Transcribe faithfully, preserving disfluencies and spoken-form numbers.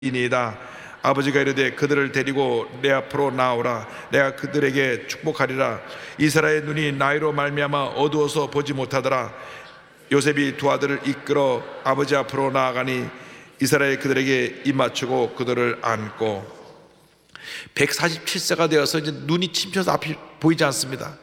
이니이다. 아버지가 이르되 그들을 데리고 내 앞으로 나오라. 내가 그들에게 축복하리라. 이스라엘의 눈이 나이로 말미암아 어두워서 보지 못하더라. 요셉이 두 아들을 이끌어 아버지 앞으로 나아가니 이스라엘 그들에게 입 맞추고 그들을 안고 백사십칠 세가 되어서 이제 눈이 침쳐서 앞이 보이지 않습니다.